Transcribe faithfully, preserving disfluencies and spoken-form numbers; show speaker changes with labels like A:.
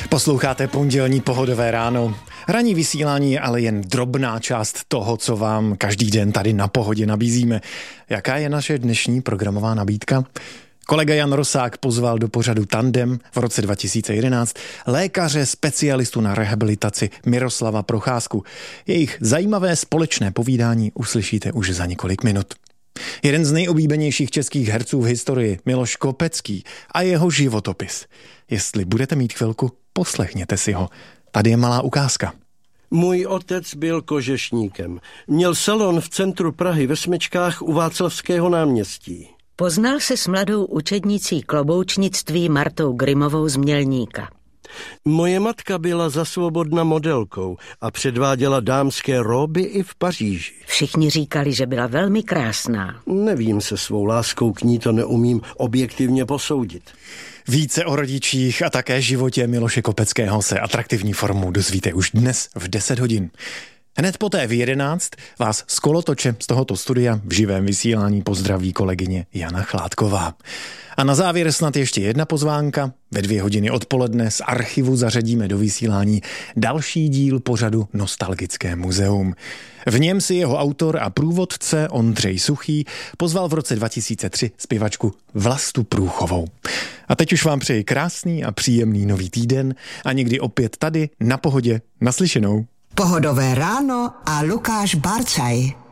A: Posloucháte pondělní Pohodové ráno. Ranní vysílání je ale jen drobná část toho, co vám každý den tady na Pohodě nabízíme. Jaká je naše dnešní programová nabídka? Kolega Jan Rosák pozval do pořadu Tandem v roce dva tisíce jedenáct lékaře specialistu na rehabilitaci Miroslava Procházku. Jejich zajímavé společné povídání uslyšíte už za několik minut. Jeden z nejoblíbenějších českých herců v historii, Miloš Kopecký a jeho životopis. Jestli budete mít chvilku, poslechněte si ho. Tady je malá ukázka.
B: Můj otec byl kožešníkem. Měl salon v centru Prahy ve Smečkách u Václavského náměstí.
C: Poznal se s mladou učednicí kloboučnictví Martou Grimovou z Mělníka.
B: Moje matka byla zasvobodna modelkou a předváděla dámské róby i v Paříži.
C: Všichni říkali, že byla velmi krásná.
B: Nevím, se svou láskou k ní to neumím objektivně posoudit.
A: Více o rodičích a také životě Miloše Kopeckého se atraktivní formou dozvíte už dnes v deset hodin. Hned poté v jedenáct vás z kolotoče z tohoto studia v živém vysílání pozdraví kolegyně Jana Chládková. A na závěr snad ještě jedna pozvánka. Ve dvě hodiny odpoledne z archivu zařadíme do vysílání další díl pořadu Nostalgické muzeum. V něm si jeho autor a průvodce Ondřej Suchý pozval v roce dva tisíce tři zpěvačku Vlastu Průchovou. A teď už vám přeji krásný a příjemný nový týden a někdy opět tady na Pohodě. Naslyšenou.
D: Pohodové ráno a Lukáš Barcaj.